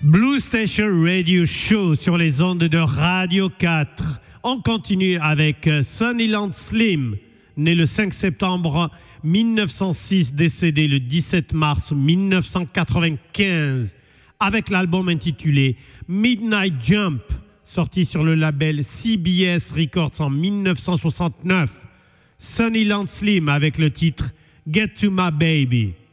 Blue Station Radio Show sur les ondes de Radio 4. On continue avec Sunnyland Slim, né le 5 septembre 1906, décédé le 17 mars 1995, avec l'album intitulé Midnight Jump, sorti sur le label CBS Records en 1969. Sunnyland Slim avec le titre Get to My Baby.